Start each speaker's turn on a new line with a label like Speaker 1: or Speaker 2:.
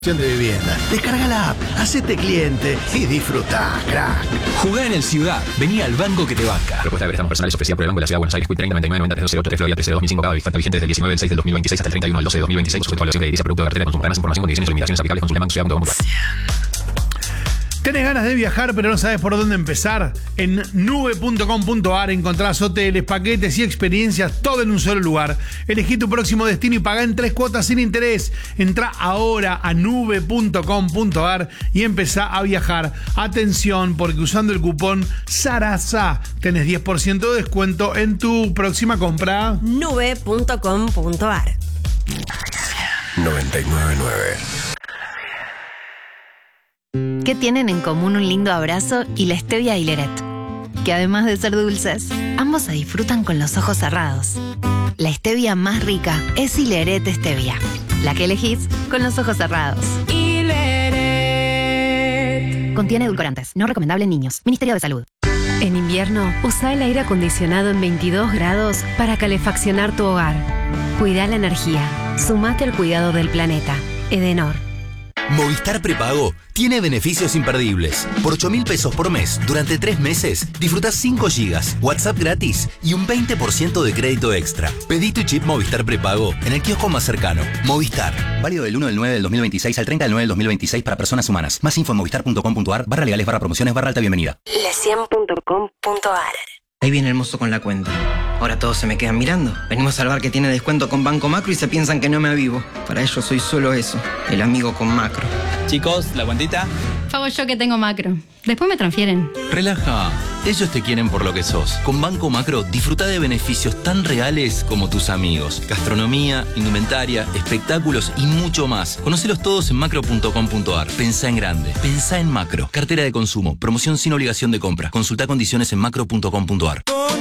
Speaker 1: De vivienda. Descarga la app, hacete cliente y disfrutá, crack.
Speaker 2: Jugá en el Ciudad. Vení al banco que te banca. Propuesta de préstamos personales ofrecida por el Banco de la Ciudad de Buenos Aires. Quit 30 99 90 308 Florida 13 de 2005. Cada oferta vigente desde el 19 del 6 del 2026 hasta el 31 del 12 de 2026. Sujeto a evaluación de edilicia, producto de cartera de consumo. Más información, condiciones y limitaciones aplicables. Consulta.
Speaker 3: ¿Tenés ganas de viajar pero no sabes por dónde empezar? En nube.com.ar encontrás hoteles, paquetes y experiencias todo en un solo lugar. Elegí tu próximo destino y pagá en 3 cuotas sin interés. Entrá ahora a nube.com.ar y empezá a viajar. Atención, porque usando el cupón SARASA tenés 10% de descuento en tu próxima compra.
Speaker 4: Nube.com.ar
Speaker 1: 999.
Speaker 5: ¿Qué tienen en común un lindo abrazo y la stevia y Hileret? Que además de ser dulces, ambos se disfrutan con los ojos cerrados. La stevia más rica es Hileret Stevia, la que elegís con los ojos cerrados. Hileret. Contiene edulcorantes, no recomendable en niños. Ministerio de Salud.
Speaker 6: En invierno, usa el aire acondicionado en 22 grados para calefaccionar tu hogar. Cuida la energía. Sumate al cuidado del planeta. Edenor.
Speaker 7: Movistar Prepago tiene beneficios imperdibles. Por 8.000 pesos por mes, durante 3 meses, disfrutás 5 gigas, WhatsApp gratis y un 20% de crédito extra. Pedí tu chip Movistar Prepago en el kiosco más cercano. Movistar. Válido del 1 del 9 del 2026 al 30 del 9 del 2026 para personas humanas. Más info en movistar.com.ar/legales/promociones/alta bienvenida.
Speaker 4: Le100.com.ar.
Speaker 8: Ahí viene el mozo con la cuenta. Ahora todos se me quedan mirando. Venimos al bar que tiene descuento con Banco Macro y se piensan que no me avivo. Para ellos soy solo eso, el amigo con Macro.
Speaker 9: Chicos, ¿la cuentita?
Speaker 10: Pago yo que tengo Macro. Después me transfieren.
Speaker 7: Relaja. Ellos te quieren por lo que sos. Con Banco Macro, disfruta de beneficios tan reales como tus amigos. Gastronomía, indumentaria, espectáculos y mucho más. Conocelos todos en macro.com.ar. Pensá en grande. Pensá en Macro. Cartera de consumo. Promoción sin obligación de compra. Consulta condiciones en macro.com.ar.